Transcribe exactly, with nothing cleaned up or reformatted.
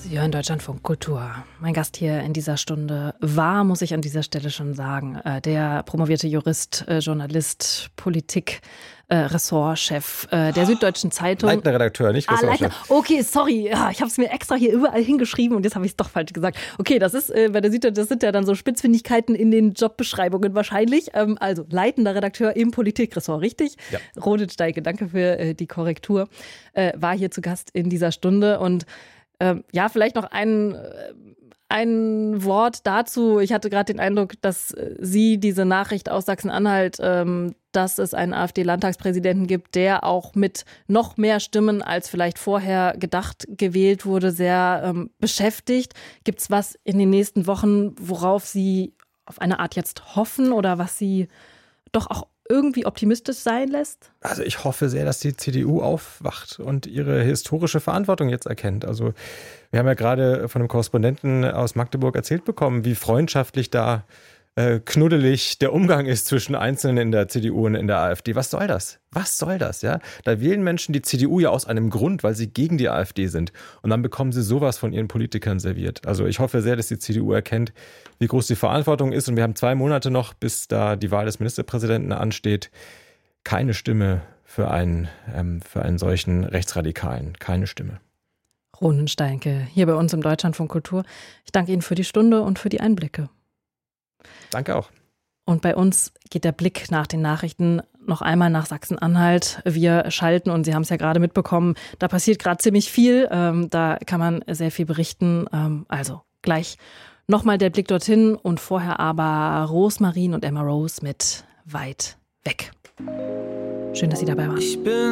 Sie hören Deutschlandfunk Kultur. Mein Gast hier in dieser Stunde war, muss ich an dieser Stelle schon sagen, der promovierte Jurist, Journalist, Politik, Ressortchef der Süddeutschen Zeitung. Leitender Redakteur, nicht Ressortchef. Ah, okay, sorry. Ja, ich habe es mir extra hier überall hingeschrieben und jetzt habe ich es doch falsch gesagt. Okay, das ist äh, bei der Süddeutschen, das sind ja dann so Spitzfindigkeiten in den Jobbeschreibungen wahrscheinlich. Ähm, also leitender Redakteur im Politikressort, richtig? Ja. Rodet Steike, danke für äh, die Korrektur. Äh, war hier zu Gast in dieser Stunde und ähm, ja, vielleicht noch ein, ein Wort dazu. Ich hatte gerade den Eindruck, dass Sie diese Nachricht aus Sachsen-Anhalt, ähm, dass es einen AfD-Landtagspräsidenten gibt, der auch mit noch mehr Stimmen als vielleicht vorher gedacht gewählt wurde, sehr ähm, beschäftigt. Gibt es was in den nächsten Wochen, worauf Sie auf eine Art jetzt hoffen oder was Sie doch auch irgendwie optimistisch sein lässt? Also ich hoffe sehr, dass die C D U aufwacht und ihre historische Verantwortung jetzt erkennt. Also wir haben ja gerade von einem Korrespondenten aus Magdeburg erzählt bekommen, wie freundschaftlich da äh, knuddelig der Umgang ist zwischen Einzelnen in der C D U und in der AfD. Was soll das? Was soll das? Ja? Da wählen Menschen die C D U ja aus einem Grund, weil sie gegen die AfD sind. Und dann bekommen sie sowas von ihren Politikern serviert. Also ich hoffe sehr, dass die C D U erkennt, wie groß die Verantwortung ist. Und wir haben zwei Monate noch, bis da die Wahl des Ministerpräsidenten ansteht. Keine Stimme für einen, ähm, für einen solchen Rechtsradikalen. Keine Stimme. Ronen Steinke, hier bei uns im Deutschlandfunk Kultur. Ich danke Ihnen für die Stunde und für die Einblicke. Danke auch. Und bei uns geht der Blick nach den Nachrichten noch einmal nach Sachsen-Anhalt. Wir schalten, und Sie haben es ja gerade mitbekommen, da passiert gerade ziemlich viel. Ähm, da kann man sehr viel berichten. Ähm, also gleich nochmal der Blick dorthin und vorher aber Rosmarin und Emma Rose mit Weit weg. Schön, dass Sie dabei waren. Ich bin